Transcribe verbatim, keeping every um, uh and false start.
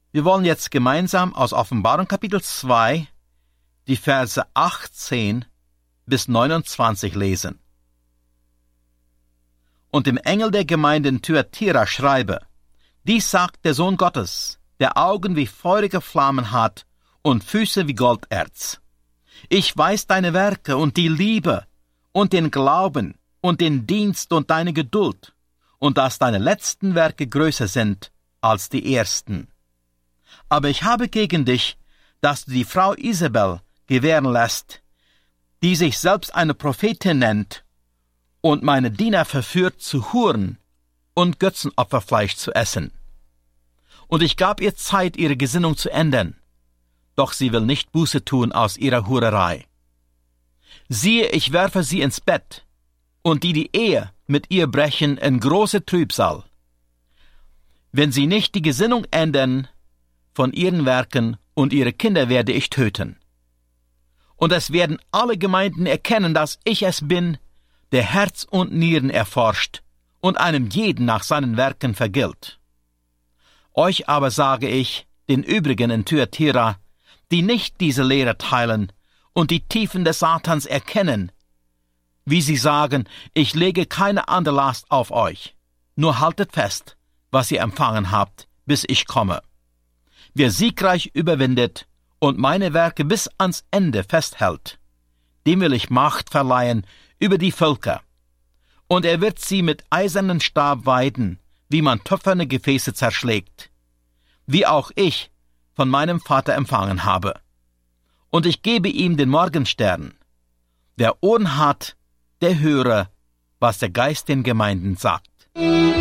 Wir wollen jetzt gemeinsam aus Offenbarung Kapitel zwei die Verse achtzehn bis neunundzwanzig lesen. Und dem Engel der Gemeinde in Thyatira schreibe: Dies sagt der Sohn Gottes, der Augen wie feurige Flammen hat und Füße wie Golderz. Ich weiß deine Werke und die Liebe und den Glauben und den Dienst und deine Geduld, und dass deine letzten Werke größer sind als die ersten. Aber ich habe gegen dich, dass du die Frau Isabel gewähren lässt, die sich selbst eine Prophetin nennt und meine Diener verführt, zu Huren und Götzenopferfleisch zu essen. Und ich gab ihr Zeit, ihre Gesinnung zu ändern, doch sie will nicht Buße tun aus ihrer Hurerei. Siehe, ich werfe sie ins Bett, und die die Ehe mit ihr brechen, in große Trübsal. Wenn sie nicht die Gesinnung ändern von ihren Werken, und ihre Kinder werde ich töten. Und es werden alle Gemeinden erkennen, dass ich es bin, der Herz und Nieren erforscht und einem jeden nach seinen Werken vergilt. Euch aber sage ich, den übrigen in Thyatira, die nicht diese Lehre teilen und die Tiefen des Satans erkennen, wie sie sagen, ich lege keine andere Last auf euch, nur haltet fest, was ihr empfangen habt, bis ich komme. Wer siegreich überwindet und meine Werke bis ans Ende festhält, dem will ich Macht verleihen über die Völker. Und er wird sie mit eisernen Stab weiden, wie man töpferne Gefäße zerschlägt, wie auch ich von meinem Vater empfangen habe. Und ich gebe ihm den Morgenstern. Wer Ohren hat, der höre, was der Geist den Gemeinden sagt.